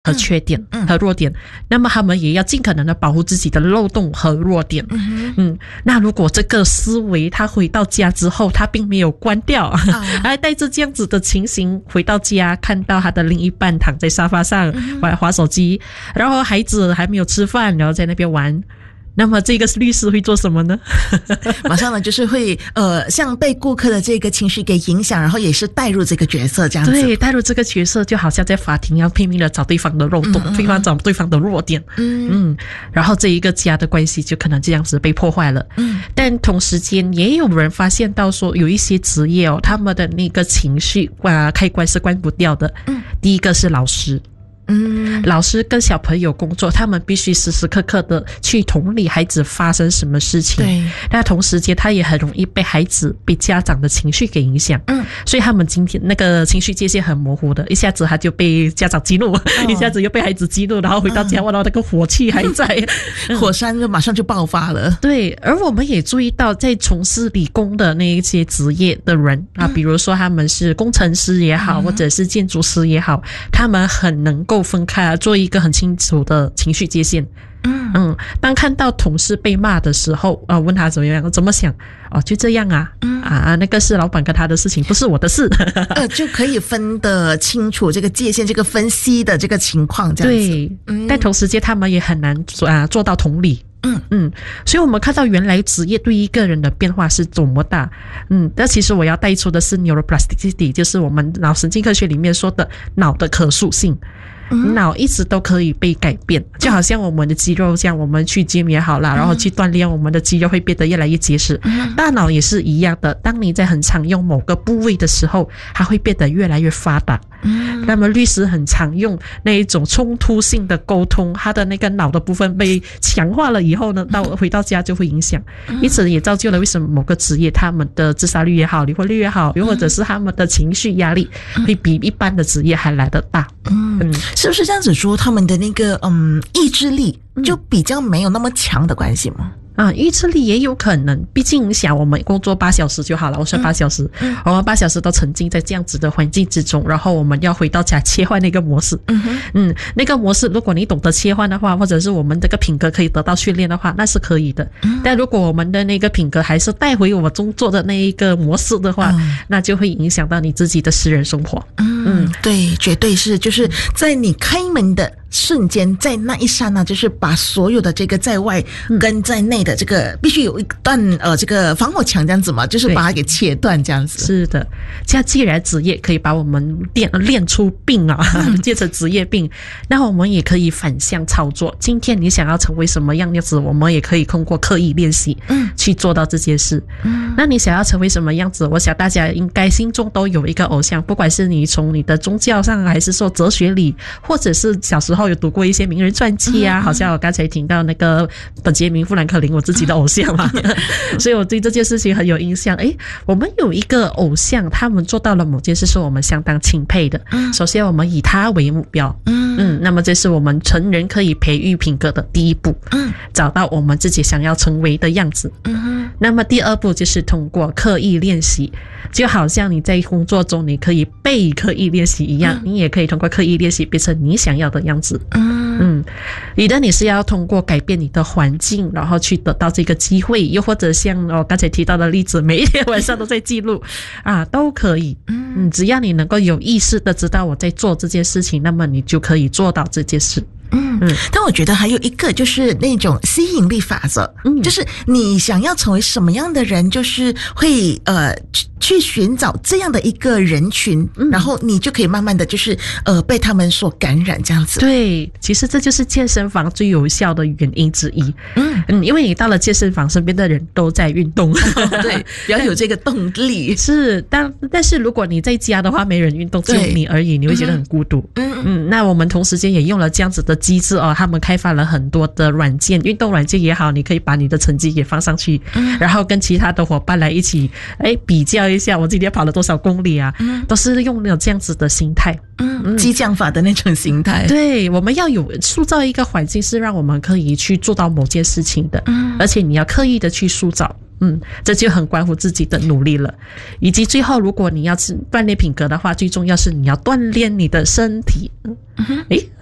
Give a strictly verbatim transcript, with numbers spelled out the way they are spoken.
和缺点和弱点，那么他们也要尽可能的保护自己的漏洞和弱点。嗯, 嗯那如果这个思维他回到家之后他并没有关掉，还带着这样子的情形回到家，看到他的另一半躺在沙发上玩滑手机，然后孩子还没有吃饭，然后在那边玩，那么这个律师会做什么呢？ 马上呢就是会呃，像被顾客的这个情绪给影响，然后也是带入这个角色这样子。 对，带入这个角色就好像在法庭要拼命的找对方的漏洞，拼命地找对方的弱点。嗯嗯，然后这一个家的关系就可能这样子被破坏了。嗯，但同时间也有人发现到说，有一些职业哦，他们的那个情绪啊开关是关不掉的。嗯，第一个是老师。嗯，老师跟小朋友工作，他们必须时时刻刻的去同理孩子发生什么事情。对，但同时间他也很容易被孩子、被家长的情绪给影响。嗯，所以他们今天那个情绪界限很模糊的，一下子他就被家长激怒，哦、一下子又被孩子激怒，然后回到家，哇、嗯，那个火气还在， 嗯、火山就马上就爆发了。 对，而我们也注意到，在从事理工的那一些职业的人啊，比如说他们是工程师也好，嗯、或者是建筑师也好，他们很能够分开做一个很清楚的情绪界限。嗯嗯，当看到同事被骂的时候，啊，问他怎么样，怎么想？哦，就这样啊，嗯啊，那个是老板跟他的事情，不是我的事。 呃，就可以分得清楚这个界限，这个分析的这个情况，这样子。 对，嗯，但同时间他们也很难啊做到同理。嗯嗯，所以我们看到原来职业对一个人的变化是多么大。嗯，但其实我要带出的是 neuroplasticity， 就是我们脑神经科学里面说的脑的可塑性。脑一直都可以被改变，就好像我们的肌肉，像我们去 gym 也好啦，然后去锻炼，我们的肌肉会变得越来越结实。大脑也是一样的，当你在很常用某个部位的时候，它会变得越来越发达。那么律师很常用那一种冲突性的沟通，他的那个脑的部分被强化了以后呢，到回到家就会影响，因此也造就了为什么某个职业他们的自杀率也好，离婚率也好，又或者是他们的情绪压力会比一般的职业还来得大。 嗯，是不是这样子说，他们的那个嗯意志力就比较没有那么强的关系吗？ 啊，意志力也有可能，毕竟你想我们工作八小时就好了，我说八小时，嗯、我们八小时都沉浸在这样子的环境之中，然后我们要回到家切换那个模式。嗯嗯，那个模式如果你懂得切换的话，或者是我们这个品格可以得到训练的话，那是可以的。嗯、但如果我们的那个品格还是带回我工作的那一个模式的话，嗯、那就会影响到你自己的私人生活。 嗯，嗯对，绝对是，就是在你开门的瞬间，在那一刹那，就是把所有的这个在外跟在内的这个必须有一段呃这个防火墙这样子嘛，就是把它给切断这样子。 是的，这样既然职业可以把我们练练出病啊，变成职业病，那我们也可以反向操作。今天你想要成为什么样子，我们也可以通过刻意练习，嗯，去做到这件事。嗯，那你想要成为什么样子？我想大家应该心中都有一个偶像，不管是你从你的宗教上，还是说哲学里，或者是小时候有读过一些名人传记啊，嗯、好像我刚才听到那个本杰明·富兰克林，我自己的偶像嘛，所以我对这件事情很有印象。诶，我们有一个偶像，他们做到了某件事是我们相当钦佩的。嗯、首先我们以他为目标，嗯嗯，那么这是我们成人可以培育品格的第一步，嗯，找到我们自己想要成为的样子。嗯，那么第二步就是通过刻意练习，就好像你在工作中你可以被刻意练习一样，嗯、你也可以通过刻意练习变成你想要的样子。嗯嗯，你的你是要通过改变你的环境，然后去得到这个机会，又或者像我、哦、刚才提到的例子，每一天晚上都在记录啊，都可以。嗯，只要你能够有意识的知道我在做这件事情，那么你就可以做到这件事。 嗯嗯，但我觉得还有一个就是那种吸引力法则，嗯，就是你想要成为什么样的人，就是会呃去寻找这样的一个人群，嗯、然后你就可以慢慢的就是呃被他们所感染这样子。 对，其实这就是健身房最有效的原因之一。嗯嗯，因为你到了健身房，身边的人都在运动， 哦、对，比较有这个动力。 是，但但是如果你在家的话，没人运动，只有你而已，你会觉得很孤独。嗯嗯，那我们同时间也用了这样子的机制哦，他们开发了很多的软件，运动软件也好，你可以把你的成绩也放上去，嗯、然后跟其他的伙伴来一起哎比较一下，我今天跑了多少公里啊，嗯、都是用了这样子的心态， 嗯，激将法的那种心态。 对，我们要有塑造一个环境，是让我们可以去做到某件事情的，嗯，而且你要刻意的去塑造。嗯，这就很关乎自己的努力了，以及最后，如果你要锻炼品格的话，最重要是你要锻炼你的身体。嗯，诶，